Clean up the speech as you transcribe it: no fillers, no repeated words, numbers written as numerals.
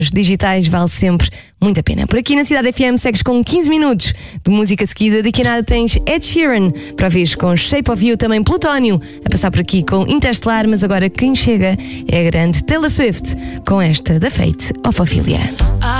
Os digitais vale sempre muito a pena. Por aqui na Cidade FM segues com 15 minutos de música seguida. Daqui a nada tens Ed Sheeran para ver com Shape of You, também Plutónio a passar por aqui com Interstellar, mas agora quem chega é a grande Taylor Swift com esta da Fate of Ophelia.